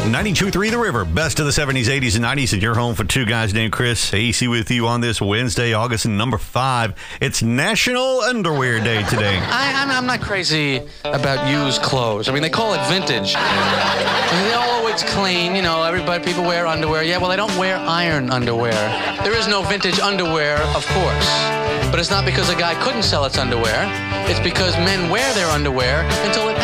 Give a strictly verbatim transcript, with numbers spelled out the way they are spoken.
ninety-two point three The River, best of the seventies, eighties, and nineties, and your home for two guys named Chris. A C with you on this Wednesday, August number five. It's National Underwear Day today. I, I'm, I'm not crazy about used clothes. I mean, they call it vintage. I mean, they're always clean, you know, everybody, people wear underwear. Yeah, well, they don't wear iron underwear. There is no vintage underwear, of course. But it's not because a guy couldn't sell its underwear. It's because men wear their underwear until it